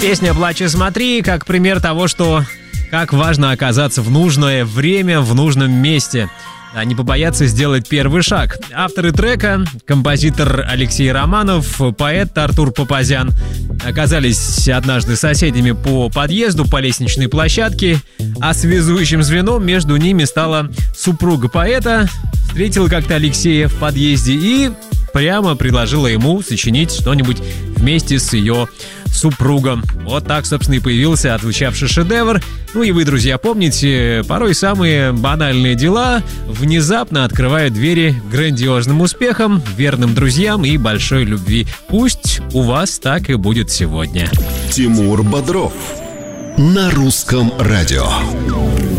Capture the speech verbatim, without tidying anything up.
Песня «Плачь и смотри» как пример того, что как важно оказаться в нужное время, в нужном месте. А не побояться сделать первый шаг. Авторы трека, композитор Алексей Романов, поэт Артур Папазян, оказались однажды соседями по подъезду, по лестничной площадке, а связующим звеном между ними стала супруга поэта. Встретила как-то Алексея в подъезде и прямо предложила ему сочинить что-нибудь вместе с ее супругом. Вот так, собственно, и появился отзвучавший шедевр. Ну и вы, друзья, помните, порой самые банальные дела внезапно открывают двери к грандиозным успехам, верным друзьям и большой любви. Пусть у вас так и будет сегодня. Тимур Бодров на Русском радио.